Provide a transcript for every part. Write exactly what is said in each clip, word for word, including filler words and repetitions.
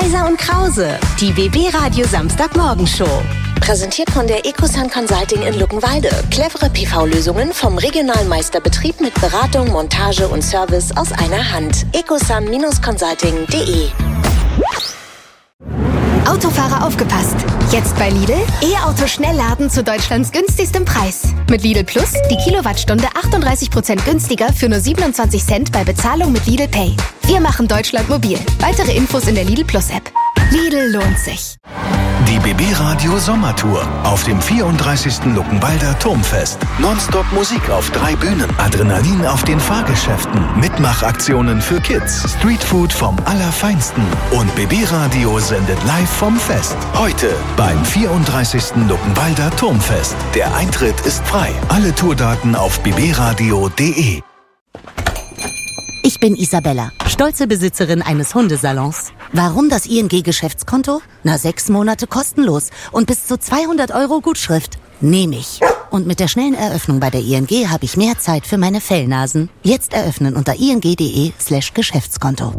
Kaiser und Krause, die B B-Radio Samstagmorgenshow. Präsentiert von der Ecosun Consulting in Luckenwalde. Clevere P V-Lösungen vom regionalen Meisterbetrieb mit Beratung, Montage und Service aus einer Hand. ecosun Consulting punkt de. Autofahrer aufgepasst! Jetzt bei Lidl E-Auto Schnellladen zu Deutschlands günstigstem Preis. Mit Lidl Plus die Kilowattstunde achtunddreißig Prozent günstiger für nur siebenundzwanzig Cent bei Bezahlung mit Lidl Pay. Wir machen Deutschland mobil. Weitere Infos in der Lidl Plus App. Lidl lohnt sich. Die B B-Radio Sommertour auf dem vierunddreißigsten Luckenwalder Turmfest. Nonstop Musik auf drei Bühnen, Adrenalin auf den Fahrgeschäften, Mitmachaktionen für Kids, Streetfood vom Allerfeinsten und B B-Radio sendet live vom Fest. Heute beim vierunddreißigsten Luckenwalder Turmfest. Der Eintritt ist frei. Alle Tourdaten auf b b radio punkt de. Ich bin Isabella, stolze Besitzerin eines Hundesalons. Warum das I N G-Geschäftskonto? Na, sechs Monate kostenlos und bis zu zweihundert Euro Gutschrift. Nehme ich. Und mit der schnellen Eröffnung bei der I N G habe ich mehr Zeit für meine Fellnasen. Jetzt eröffnen unter ing.de slash Geschäftskonto.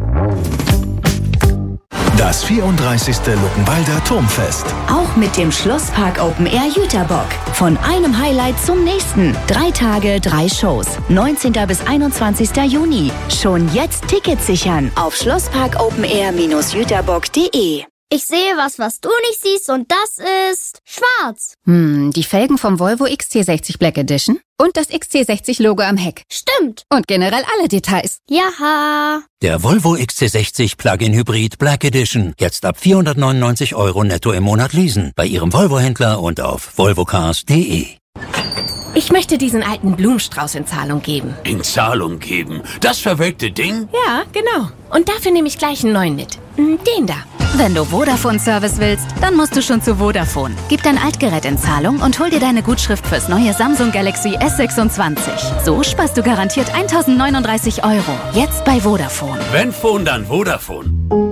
Das vierunddreißigste Luckenwalder Turmfest. Auch mit dem Schlosspark Open Air Jüterbock. Von einem Highlight zum nächsten. Drei Tage, drei Shows. neunzehnten bis einundzwanzigsten Juni. Schon jetzt Tickets sichern auf schlosspark open air jüterbock punkt de. Ich sehe was, was du nicht siehst, und das ist schwarz. Hm, die Felgen vom Volvo X C sechzig Black Edition und das X C sechzig Logo am Heck. Stimmt. Und generell alle Details. Jaha. Der Volvo X C sechzig Plug-in Hybrid Black Edition. Jetzt ab vierhundertneunundneunzig Euro netto im Monat leasen. Bei Ihrem Volvo-Händler und auf volvocars punkt de. Ich möchte diesen alten Blumenstrauß in Zahlung geben. In Zahlung geben? Das verwelkte Ding? Ja, genau. Und dafür nehme ich gleich einen neuen mit. Den da. Wenn du Vodafone-Service willst, dann musst du schon zu Vodafone. Gib dein Altgerät in Zahlung und hol dir deine Gutschrift fürs neue Samsung Galaxy S sechsundzwanzig. So sparst du garantiert eintausendneununddreißig Euro. Jetzt bei Vodafone. Wenn Phone, dann Vodafone.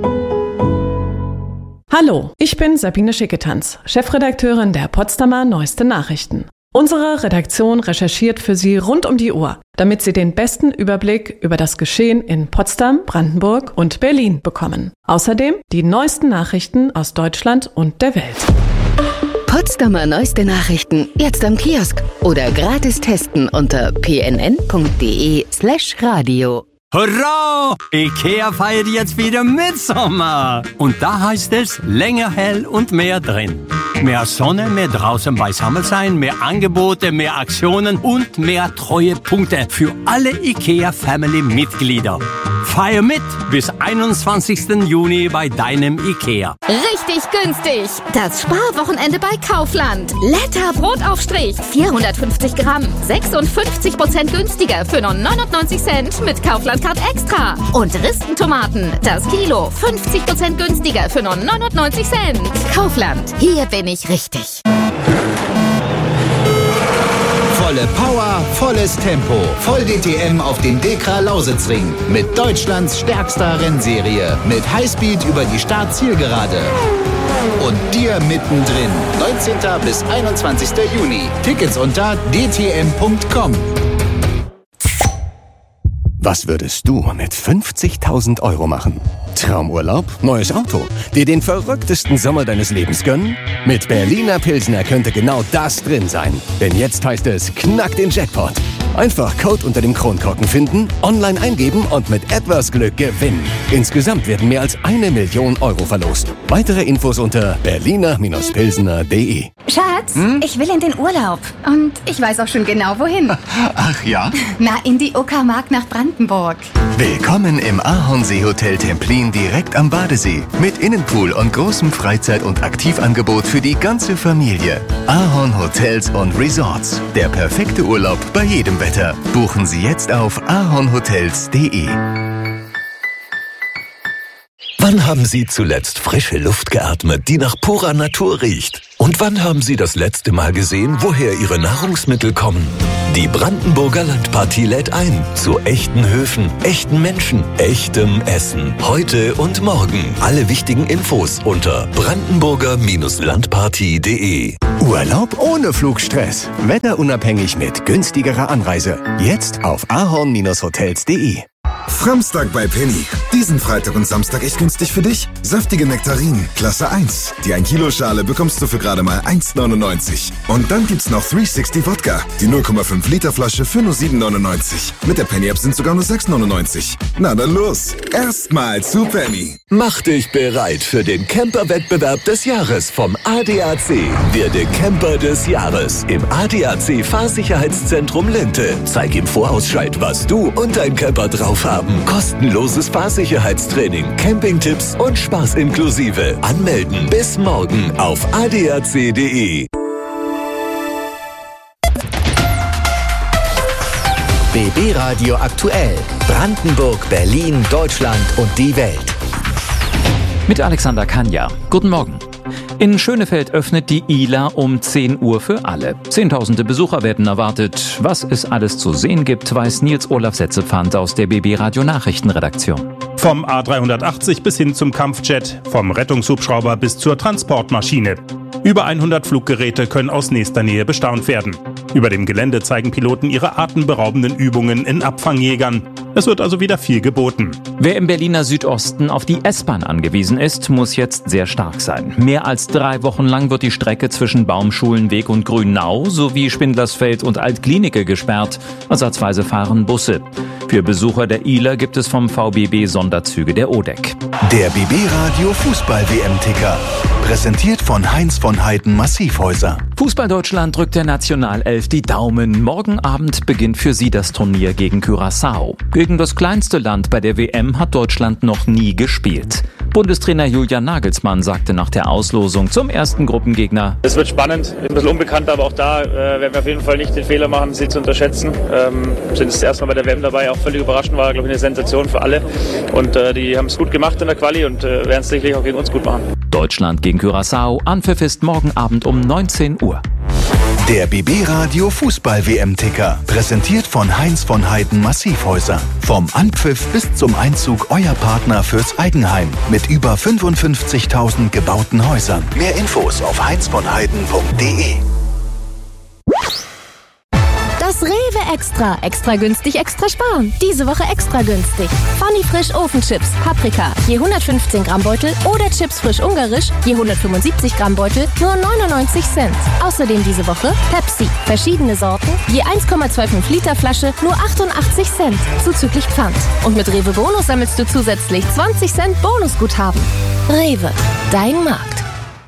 Hallo, ich bin Sabine Schicketanz, Chefredakteurin der Potsdamer Neueste Nachrichten. Unsere Redaktion recherchiert für Sie rund um die Uhr, damit Sie den besten Überblick über das Geschehen in Potsdam, Brandenburg und Berlin bekommen. Außerdem die neuesten Nachrichten aus Deutschland und der Welt. Potsdamer Neueste Nachrichten jetzt am Kiosk oder gratis testen unter p n n punkt de slash radio. Hurra! Ikea feiert jetzt wieder Mitsommer. Und da heißt es länger hell und mehr drin. Mehr Sonne, mehr draußen beisammen sein, mehr Angebote, mehr Aktionen und mehr Treuepunkte für alle Ikea-Family-Mitglieder. Feier mit bis einundzwanzigsten Juni bei deinem Ikea. Richtig günstig. Das Sparwochenende bei Kaufland. Letter Brotaufstrich. vierhundertfünfzig Gramm. sechsundfünfzig Prozent günstiger für nur neunundneunzig Cent mit Kaufland Card Extra. Und Ristentomaten. Das Kilo. fünfzig Prozent günstiger für nur neunundneunzig Cent. Kaufland. Hier bin ich richtig. Volle Power, volles Tempo. Voll D T M auf dem Dekra Lausitzring. Mit Deutschlands stärkster Rennserie. Mit Highspeed über die Start-Zielgerade. Und dir mittendrin. neunzehnten bis einundzwanzigsten Juni. Tickets unter d t m punkt com. Was würdest du mit fünfzigtausend Euro machen? Traumurlaub? Neues Auto? Dir den verrücktesten Sommer deines Lebens gönnen? Mit Berliner Pilsner könnte genau das drin sein. Denn jetzt heißt es, knack den Jackpot. Einfach Code unter dem Kronkorken finden, online eingeben und mit etwas Glück gewinnen. Insgesamt werden mehr als eine Million Euro verlost. Weitere Infos unter berliner pilsner punkt de. Schatz, hm? ich will in den Urlaub. Und ich weiß auch schon genau, wohin. Ach ja? Na, in die Uckermark nach Brandenburg. Willkommen im Ahornsee-Hotel Templin direkt am Badesee. Mit Innenpool und großem Freizeit- und Aktivangebot für die ganze Familie. Ahorn Hotels und Resorts. Der perfekte Urlaub bei jedem Wetter. Buchen Sie jetzt auf ahornhotels punkt de. Wann haben Sie zuletzt frische Luft geatmet, die nach purer Natur riecht? Und wann haben Sie das letzte Mal gesehen, woher Ihre Nahrungsmittel kommen? Die Brandenburger Landpartie lädt ein zu echten Höfen, echten Menschen, echtem Essen. Heute und morgen. Alle wichtigen Infos unter brandenburger Landpartie punkt de. Urlaub ohne Flugstress. Wetterunabhängig mit günstigerer Anreise. Jetzt auf ahorn Hotels punkt de. Framstag bei Penny. Diesen Freitag und Samstag echt günstig für dich. Saftige Nektarinen, Klasse eins. Die ein Kilo Schale bekommst du für gerade mal eins neunundneunzig. Und dann gibt's noch dreihundertsechzig Wodka. Die null Komma fünf Liter Flasche für nur sieben neunundneunzig. Mit der Penny App sind sogar nur sechs neunundneunzig. Na dann los. Erstmal zu Penny. Mach dich bereit für den Camper-Wettbewerb des Jahres vom A D A C. Werde Camper des Jahres im A D A C Fahrsicherheitszentrum Linte. Zeig im Vorausschalt, was du und dein Camper drauf haben. Kostenloses Fahrsicherheitstraining, Campingtipps und Spaß inklusive. Anmelden bis morgen auf a d a c punkt d e. B B Radio aktuell. Brandenburg, Berlin, Deutschland und die Welt. Mit Alexander Kanja. Guten Morgen. In Schönefeld öffnet die I L A um zehn Uhr für alle. Zehntausende Besucher werden erwartet. Was es alles zu sehen gibt, weiß Nils Olaf Setzepfand aus der B B Radio Nachrichtenredaktion. Vom A dreihundertachtzig bis hin zum Kampfjet, vom Rettungshubschrauber bis zur Transportmaschine. Über hundert Fluggeräte können aus nächster Nähe bestaunt werden. Über dem Gelände zeigen Piloten ihre atemberaubenden Übungen in Abfangjägern. Es wird also wieder viel geboten. Wer im Berliner Südosten auf die S-Bahn angewiesen ist, muss jetzt sehr stark sein. Mehr als drei Wochen lang wird die Strecke zwischen Baumschulenweg und Grünau sowie Spindlersfeld und Altklinike gesperrt. Ersatzweise fahren Busse. Für Besucher der I L A gibt es vom V B B Sonderzüge der O D E C. Der B B Radio Fußball-W M-Ticker. Präsentiert von Heinz von Heiden Massivhäuser. Fußball Deutschland drückt der Nationalelf die Daumen. Morgen Abend beginnt für sie das Turnier gegen Curaçao. Gegen das kleinste Land bei der W M hat Deutschland noch nie gespielt. Bundestrainer Julian Nagelsmann sagte nach der Auslosung zum ersten Gruppengegner: Es wird spannend, ein bisschen unbekannt, aber auch da äh, werden wir auf jeden Fall nicht den Fehler machen, sie zu unterschätzen. Ähm, sind das erste Mal bei der W M dabei, auch völlig überraschend, war, glaube ich, eine Sensation für alle. Und äh, die haben es gut gemacht in der Quali und äh, werden es sicherlich auch gegen uns gut machen. Deutschland gegen Curaçao, Anpfiff ist morgen Abend um neunzehn Uhr. Der B B Radio Fußball-W M-Ticker. Präsentiert von Heinz von Heiden Massivhäuser. Vom Anpfiff bis zum Einzug euer Partner fürs Eigenheim. Mit über fünfundfünfzigtausend gebauten Häusern. Mehr Infos auf heinz von heiden punkt d e. Das Rewe Extra. Extra günstig, extra sparen. Diese Woche extra günstig. Funny Frisch Ofenchips, Paprika, je hundertfünfzehn Gramm Beutel oder Chips Frisch Ungarisch, je hundertfünfundsiebzig Gramm Beutel, nur neunundneunzig Cent. Außerdem diese Woche Pepsi, verschiedene Sorten, je eins Komma fünfundzwanzig Liter Flasche, nur achtundachtzig Cent, zuzüglich Pfand. Und mit Rewe Bonus sammelst du zusätzlich zwanzig Cent Bonusguthaben. Rewe, dein Markt.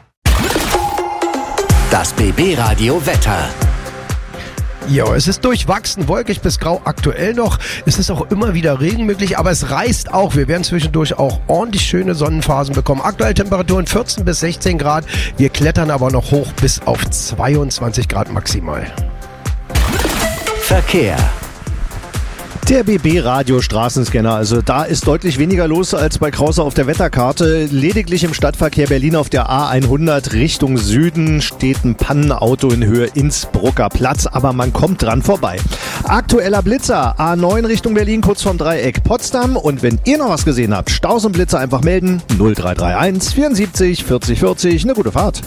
Das B B Radio Wetter. Ja, es ist durchwachsen, wolkig bis grau aktuell noch. Es ist auch immer wieder Regen möglich, aber es reißt auch. Wir werden zwischendurch auch ordentlich schöne Sonnenphasen bekommen. Aktuell Temperaturen vierzehn bis sechzehn Grad. Wir klettern aber noch hoch bis auf zweiundzwanzig Grad maximal. Verkehr. Der B B-Radio-Straßenscanner, also da ist deutlich weniger los als bei Krause auf der Wetterkarte. Lediglich im Stadtverkehr Berlin auf der A hundert Richtung Süden steht ein Pannenauto in Höhe Innsbrucker Platz, aber man kommt dran vorbei. Aktueller Blitzer, A neun Richtung Berlin, kurz vorm Dreieck Potsdam. Und wenn ihr noch was gesehen habt, Staus und Blitzer einfach melden. null drei drei eins vierundsiebzig vierzig vierzig, eine gute Fahrt.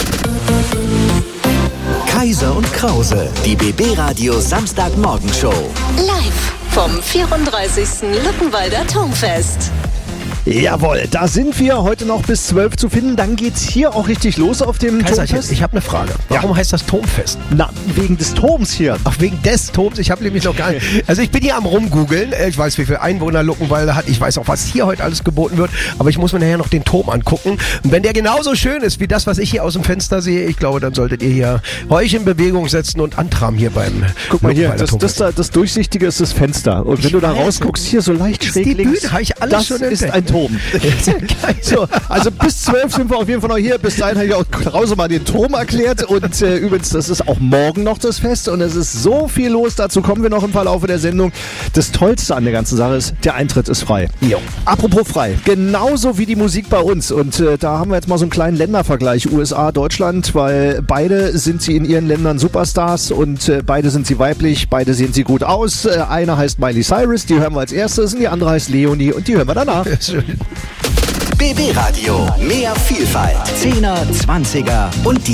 Kaiser und Krause, die B B-Radio Samstagmorgenshow. Live vom vierunddreißigsten Luckenwalder Turmfest. Jawohl, da sind wir heute noch bis zwölf zu finden. Dann geht's hier auch richtig los auf dem Kaiser, Turmfest. Ich, ich habe eine Frage. Warum ja. heißt das Turmfest? Na, wegen des Turms hier. Ach, wegen des Turms? Ich habe nämlich noch gar nicht... Also ich bin hier am rumgoogeln. Ich weiß, wie viele Einwohner Luckenwalde hat. Ich weiß auch, was hier heute alles geboten wird. Aber ich muss mir nachher noch den Turm angucken. Und wenn der genauso schön ist wie das, was ich hier aus dem Fenster sehe, ich glaube, dann solltet ihr hier euch in Bewegung setzen und antraben hier beim Guck mal hier, das, das, das, das Durchsichtige ist das Fenster. Und wenn ich du da rausguckst, hier so leicht schräg links, Bühne, ich alles das schon ist ein Turm. So, also bis zwölf sind wir auf jeden Fall noch hier. Bis dahin habe ich auch Krause mal den Turm erklärt. Und äh, übrigens, das ist auch morgen noch das Fest. Und es ist so viel los. Dazu kommen wir noch im Verlauf der Sendung. Das Tollste an der ganzen Sache ist, der Eintritt ist frei. Jo. Apropos frei. Genauso wie die Musik bei uns. Und äh, da haben wir jetzt mal so einen kleinen Ländervergleich. U S A, Deutschland. Weil beide sind sie in ihren Ländern Superstars. Und äh, beide sind sie weiblich. Beide sehen sie gut aus. Äh, eine heißt Miley Cyrus. Die hören wir als erstes. Und die andere heißt Leonie. Und die hören wir danach. B B-Radio. Mehr Vielfalt. Zehner, Zwanziger und die